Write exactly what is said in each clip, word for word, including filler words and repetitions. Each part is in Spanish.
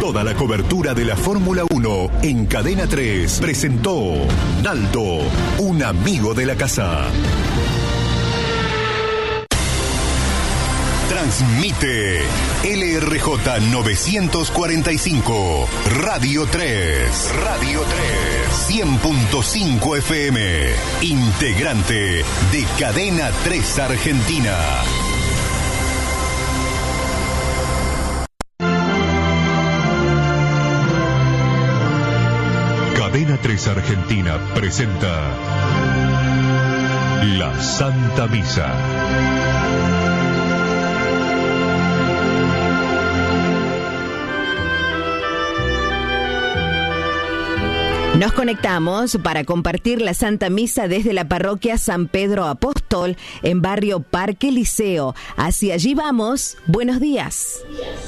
Toda la cobertura de la Fórmula uno en Cadena tres presentó Naldo, un amigo de la casa. Transmite L R J novecientos cuarenta y cinco, Radio tres, Radio tres, cien punto cinco F M, integrante de Cadena tres Argentina. Cadena tres Argentina presenta La Santa Misa. Nos conectamos para compartir la Santa Misa desde la parroquia San Pedro Apóstol en barrio Parque Liceo. Hacia allí vamos. Buenos días.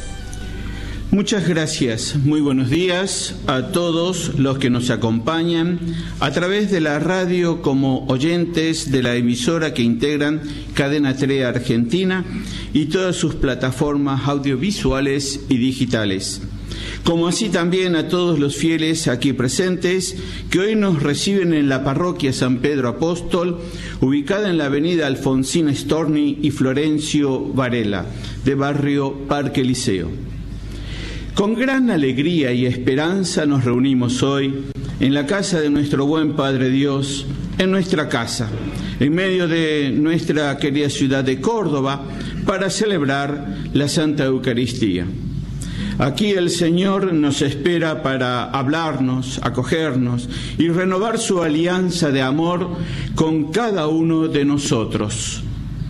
Muchas gracias. Muy buenos días a todos los que nos acompañan a través de la radio como oyentes de la emisora que integran Cadena tres Argentina y todas sus plataformas audiovisuales y digitales. Como así también a todos los fieles aquí presentes que hoy nos reciben en la parroquia San Pedro Apóstol, ubicada en la avenida Alfonsín Storni y Florencio Varela, de barrio Parque Liceo. Con gran alegría y esperanza nos reunimos hoy en la casa de nuestro buen Padre Dios, en nuestra casa, en medio de nuestra querida ciudad de Córdoba, para celebrar la Santa Eucaristía. Aquí el Señor nos espera para hablarnos, acogernos y renovar su alianza de amor con cada uno de nosotros.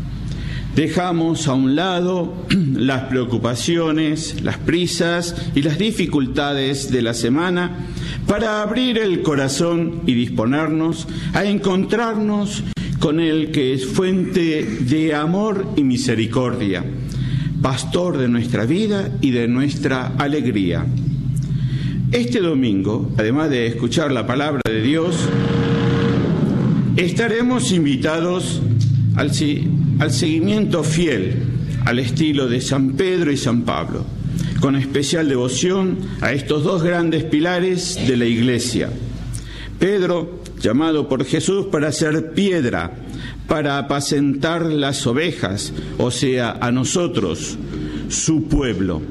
Dejamos a un lado las preocupaciones, las prisas y las dificultades de la semana para abrir el corazón y disponernos a encontrarnos con el que es fuente de amor y misericordia, pastor de nuestra vida y de nuestra alegría. Este domingo, además de escuchar la palabra de Dios, estaremos invitados al, al seguimiento fiel al estilo de San Pedro y San Pablo, con especial devoción a estos dos grandes pilares de la Iglesia. Pedro, llamado por Jesús para ser piedra, para apacentar las ovejas, o sea, a nosotros, su pueblo.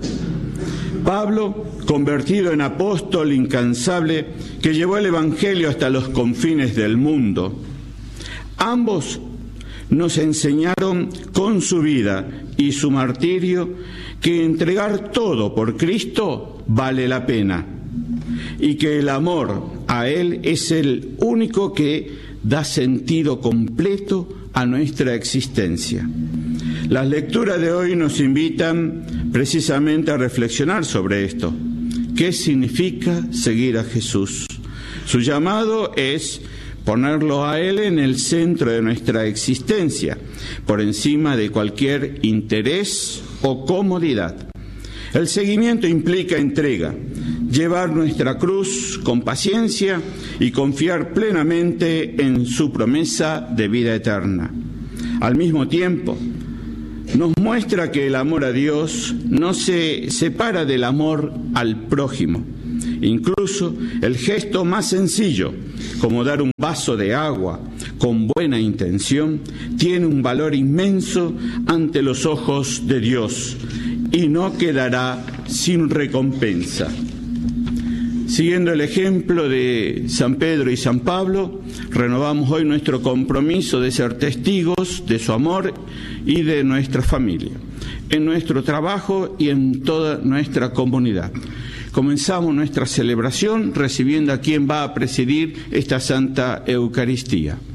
Pablo, convertido en apóstol incansable, que llevó el Evangelio hasta los confines del mundo. Ambos nos enseñaron con su vida y su martirio que entregar todo por Cristo vale la pena y que el amor a Él es el único que da sentido completo a nuestra existencia. Las lecturas de hoy nos invitan precisamente a reflexionar sobre esto. ¿Qué significa seguir a Jesús? Su llamado es ponerlo a Él en el centro de nuestra existencia, por encima de cualquier interés o comodidad. El seguimiento implica entrega, llevar nuestra cruz con paciencia y confiar plenamente en su promesa de vida eterna. Al mismo tiempo, nos muestra que el amor a Dios no se separa del amor al prójimo. Incluso el gesto más sencillo, como dar un vaso de agua con buena intención, tiene un valor inmenso ante los ojos de Dios y no quedará sin recompensa. Siguiendo el ejemplo de San Pedro y San Pablo, renovamos hoy nuestro compromiso de ser testigos de su amor y de nuestra familia, en nuestro trabajo y en toda nuestra comunidad. Comenzamos nuestra celebración recibiendo a quien va a presidir esta Santa Eucaristía.